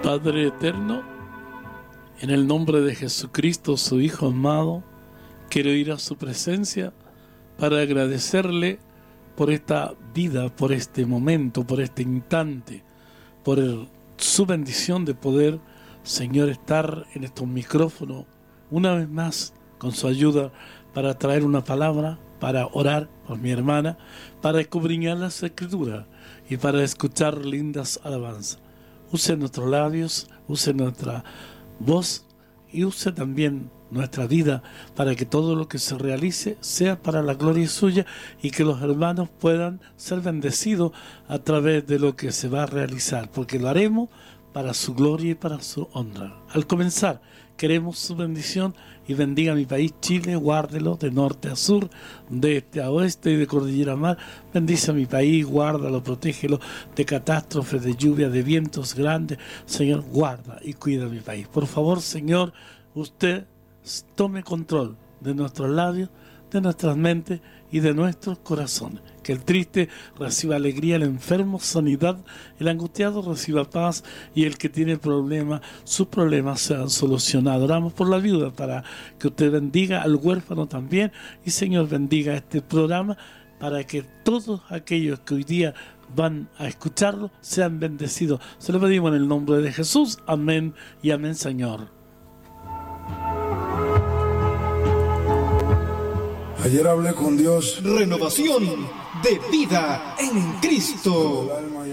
Padre eterno, en el nombre de Jesucristo, su Hijo amado, quiero ir a su presencia para agradecerle por esta vida, por este momento, por este instante, por su bendición de poder, Señor, estar en estos micrófonos una vez más con su ayuda para traer una palabra, para orar por mi hermana, para escudriñar las Escrituras y para escuchar lindas alabanzas. Use nuestros labios, use nuestra voz y use también nuestra vida para que todo lo que se realice sea para la gloria suya y que los hermanos puedan ser bendecidos a través de lo que se va a realizar, porque lo haremos para su gloria y para su honra. Al comenzar, queremos su bendición y bendiga mi país Chile, guárdelo de norte a sur, de este a oeste y de cordillera a mar. Bendice a mi país, guárdalo, protégelo de catástrofes, de lluvia, de vientos grandes. Señor, guarda y cuida a mi país. Por favor, Señor, usted tome control de nuestros labios, de nuestras mentes y de nuestros corazones. Que el triste reciba alegría, el enfermo sanidad, el angustiado reciba paz y el que tiene problemas, sus problemas sean solucionados. Oramos por la viuda para que usted bendiga al huérfano también y Señor bendiga este programa para que todos aquellos que hoy día van a escucharlo sean bendecidos. Se lo pedimos en el nombre de Jesús. Amén y amén, Señor. Ayer hablé con Dios. Renovación de vida en Cristo.